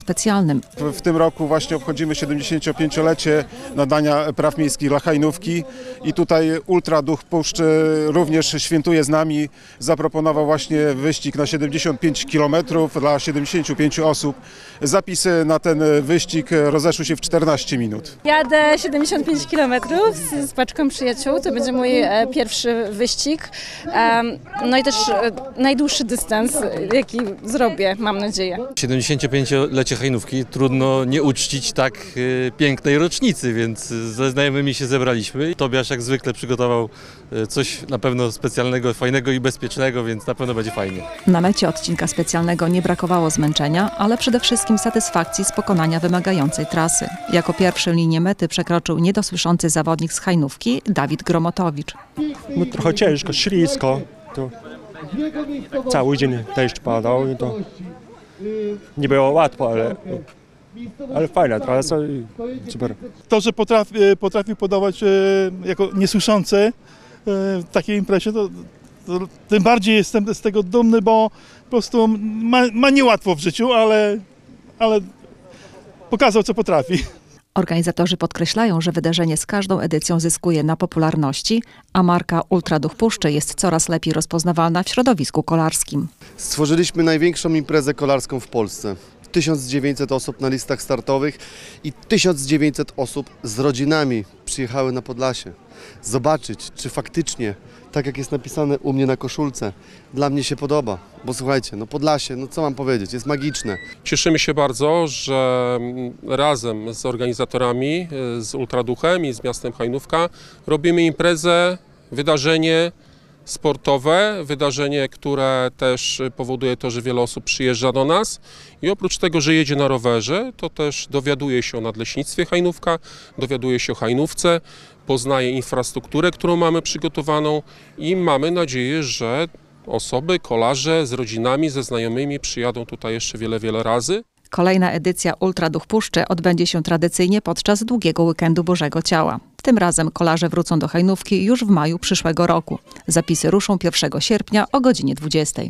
specjalnym. W tym roku właśnie obchodzimy 75-lecie nadania praw miejskich dla Hajnówki i tutaj Ultra Duch Puszczy również świętuje z nami. Zaproponował właśnie wyścig na 75 km dla 75 osób. Zapisy na ten wyścig rozeszły się w 14 minut. Jadę 75 km z paczką przyjaciół. To będzie mój pierwszy wyścig. No i też najdłuższy dystans, jaki zrobię, mam nadzieję. 75-lecie Hajnówki trudno nie uczcić tak pięknej rocznicy, więc ze znajomymi się zebraliśmy. Tobiasz jak zwykle przygotował coś na pewno specjalnego, fajnego i bezpiecznego, więc na pewno będzie fajnie. Na mecie odcinka specjalnego nie brakowało zmęczenia, ale przede wszystkim satysfakcji z pokonania wymagającej trasy. Jako pierwszy linię mety przekroczył niedosłyszący zawodnik z Hajnówki Dawid Gromotowicz. Trochę ciężko, ślisko. To cały dzień deszcz padał i to nie było łatwo, ale fajna trasa i super. To, że potrafi podawać jako niesłyszący w takiej imprezie, to tym bardziej jestem z tego dumny, bo po prostu ma niełatwo w życiu, ale pokazał, co potrafi. Organizatorzy podkreślają, że wydarzenie z każdą edycją zyskuje na popularności, a marka Ultra Duch Puszczy jest coraz lepiej rozpoznawalna w środowisku kolarskim. Stworzyliśmy największą imprezę kolarską w Polsce. 1900 osób na listach startowych i 1900 osób z rodzinami przyjechały na Podlasie. Zobaczyć, czy faktycznie, tak jak jest napisane u mnie na koszulce, dla mnie się podoba. Bo słuchajcie, no Podlasie, no co mam powiedzieć, jest magiczne. Cieszymy się bardzo, że razem z organizatorami, z Ultraduchem i z miastem Hajnówka robimy imprezę, wydarzenie sportowe, wydarzenie, które też powoduje to, że wiele osób przyjeżdża do nas i oprócz tego, że jedzie na rowerze, to też dowiaduje się o Nadleśnictwie Hajnówka, dowiaduje się o Hajnówce, poznaje infrastrukturę, którą mamy przygotowaną i mamy nadzieję, że osoby, kolarze z rodzinami, ze znajomymi przyjadą tutaj jeszcze wiele razy. Kolejna edycja Ultra Duch Puszczy odbędzie się tradycyjnie podczas długiego weekendu Bożego Ciała. Tym razem kolarze wrócą do Hajnówki już w maju przyszłego roku. Zapisy ruszą 1 sierpnia o godzinie 20.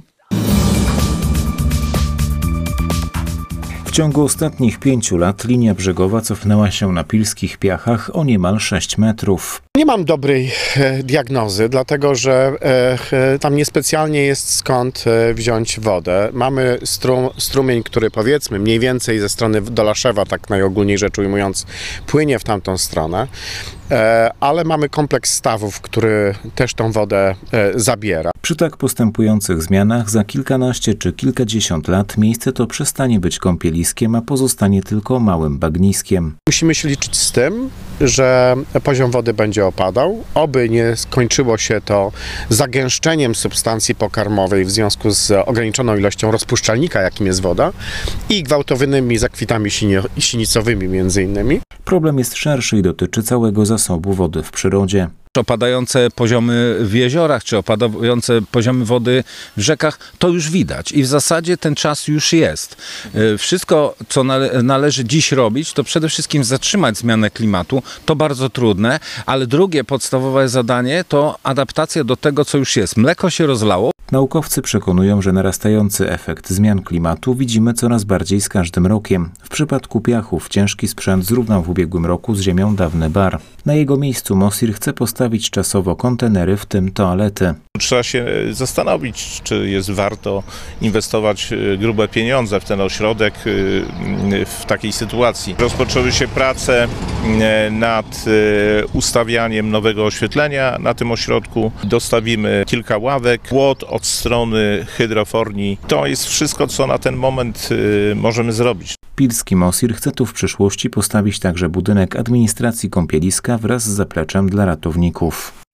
W ciągu ostatnich 5 lat linia brzegowa cofnęła się na pilskich piachach o niemal 6 metrów. Nie mam dobrej diagnozy, dlatego że tam niespecjalnie jest skąd wziąć wodę. Mamy strumień, który powiedzmy mniej więcej ze strony Dolaszewa, tak najogólniej rzecz ujmując, płynie w tamtą stronę. Ale mamy kompleks stawów, który też tą wodę zabiera. Przy tak postępujących zmianach za kilkanaście czy kilkadziesiąt lat miejsce to przestanie być kąpieliskiem, a pozostanie tylko małym bagniskiem. Musimy się liczyć z tym, że poziom wody będzie opadał, oby nie skończyło się to zagęszczeniem substancji pokarmowej w związku z ograniczoną ilością rozpuszczalnika, jakim jest woda, i gwałtownymi zakwitami sinicowymi między innymi. Problem jest szerszy i dotyczy całego zasobu wody w przyrodzie. Opadające poziomy w jeziorach, czy opadające poziomy wody w rzekach, to już widać i w zasadzie ten czas już jest. Wszystko, co należy dziś robić, to przede wszystkim zatrzymać zmianę klimatu. To bardzo trudne, ale drugie podstawowe zadanie to adaptacja do tego, co już jest. Mleko się rozlało. Naukowcy przekonują, że narastający efekt zmian klimatu widzimy coraz bardziej z każdym rokiem. W przypadku piachów ciężki sprzęt zrównał w ubiegłym roku z ziemią dawny bar. Na jego miejscu Mosir chce postawić czasowo kontenery, w tym toalety. Trzeba się zastanowić, czy jest warto inwestować grube pieniądze w ten ośrodek w takiej sytuacji. Rozpoczęły się prace nad ustawianiem nowego oświetlenia na tym ośrodku. Dostawimy kilka ławek, płot od strony hydroforni. To jest wszystko, co na ten moment możemy zrobić. Pilski Mosir chce tu w przyszłości postawić także budynek administracji kąpieliska wraz z zapleczem dla ratowników.